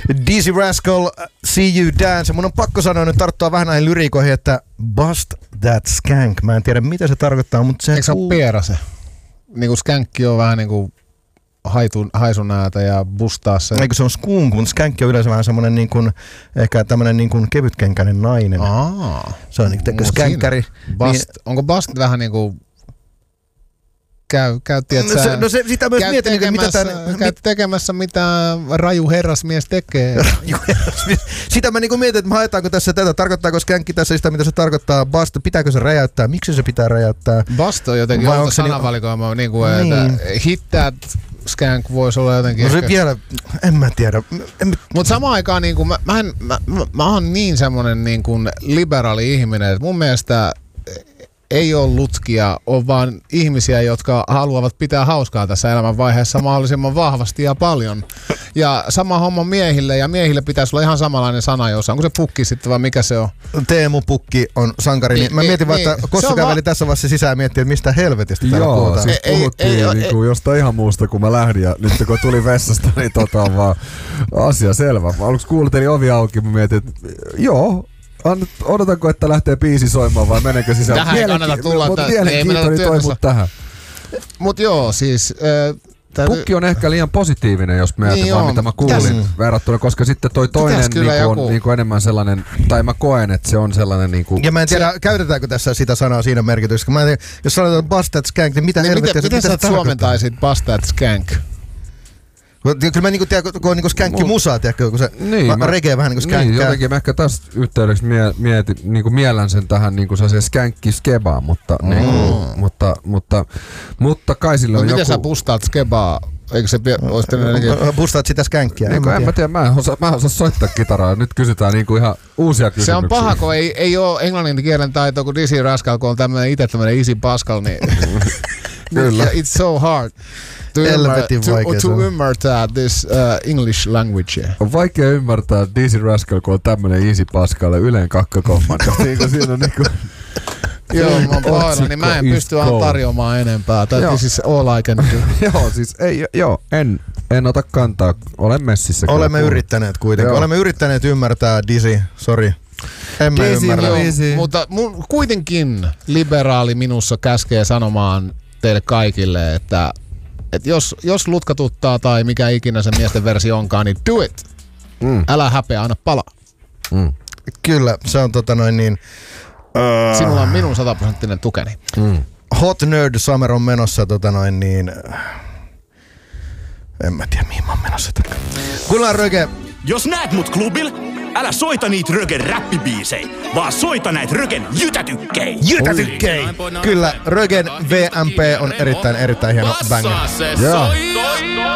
Dizzy Rascal, See You Dance. Mun on pakko sanoa nyt tarttua vähän näihin lyriikoihin, että Bust That Skank. Mä en tiedä mitä se tarkoittaa, mutta se... Eikö se ole pierase? Niinku skänkki on vähän niinku haisunäätä ja bustaa se. Eikö se on skunk, mutta skänkki on yleensä vähän semmonen niin kuin, ehkä tämmönen niin kuin kevytkenkäinen nainen. Se on niinku skänkäri. Niin, onko bust vähän niinku... Käy sitä myös mietin, mitä käy tekemässä mitä raju herrasmies tekee. Sitä mä niinku mietin, että haetaanko tässä tätä, tarkoittaako skänkki tässä sitä, mitä se tarkoittaa, bust, pitääkö se räjäyttää, miksi se pitää räjäyttää? Bust on jotenkin outo sanavalikoima, niinku, että hit that skank voisi olla jotenkin... No se ehkä... vielä, en mä tiedä. Mutta samaan aikaan niinku, mä oon niin semmonen niinku liberaali ihminen, että mun mielestä ei ole lutkia, on vaan ihmisiä, jotka haluavat pitää hauskaa tässä elämänvaiheessa mahdollisimman vahvasti ja paljon. Ja sama homma miehille, ja miehille pitäisi olla ihan samanlainen sana jossain. Onko se pukki sitten vai mikä se on? Teemu Pukki on sankari. Mä mietin vaan, että Kossa käveli tässä vaiheessa sisään ja miettii, että mistä helvetistä täällä puhutaan. Siis puhuttiin niinku jostain ihan muusta, kun mä lähdin. Ja nyt kun tuli vessasta, niin on vaan asia selvä. Mä aluksi kuultelin ovi auki, mä mietin, että joo. Odotanko, että lähtee biisi soimaan vai menekö sisään? Tähän ei kannata tulla. Mielenkiintoinen toimut tähän. Mut joo, siis... Pukki on ehkä liian positiivinen, jos mietin niin vaan mitä mä kuulin verrattuna, koska sitten toi toinen on niinku enemmän sellainen, tai mä koen, että se on sellainen niinku... Ja mä en tiedä, käytetäänkö tässä sitä sanaa siinä merkityksessä. Mä en tiedä, jos sanotaan bust that skank, niin mitä helvettiä se mitä sä suomentaisit bust that skank? Kyllä mä niinku tiedän, kun on niinku skankki musaa, tiedätkö, kun se regee vähän niinku skankkää. Niin, jotenkin mä ehkä tässä yhteydessä niinku mielän sen tähän niinku se skankki skebaa, mutta kai sille on joku... Miten sä bustaat skebaa? Eikö se olisi jotenkin... Bustaat sitä skankkia? En mä tiedä, mä en osaa soittaa kitaraa. Nyt kysytään niinku ihan uusia kysymyksiä. Se on paha, kun ei ole englannin kielen taito, kun Dizzy Rascal, kun on itse tämmönen Easy Pascal, niin... Kyllä. It's so hard. To ymmärtää this English language. On vaikea ymmärtää Dizzy Rascal, kun on tämmönen Easy Pascal Ylen kakkakommando. Siinä on niinku... Joo, mä oon pahoilla, niin mä en pysty tarjoamaan enempää. This is all I can do. Joo, siis en ota kantaa. Olen messissä. Olemme yrittäneet kuitenkin. Joo. Olemme yrittäneet ymmärtää Dizzy, sori. Emme ymmärrä. Mutta kuitenkin liberaali minussa käskee sanomaan teille kaikille, että jos lutkatuttaa tai mikä ikinä se miesten versio onkaan, niin do it. Älä häpeä, anna palaa. Kyllä, se on sinulla on minun 100% tukeni. Hot Nerd Summer on menossa en mä tiedä mihin mä oon menossa. Kuullaan Röge. Jos näet mut klubil, älä soita niitä Rögen räppibiisei, vaan soita näitä Rögen jytätykkei. Jytätykkei! Kyllä, Rögen VMP on erittäin hieno banger.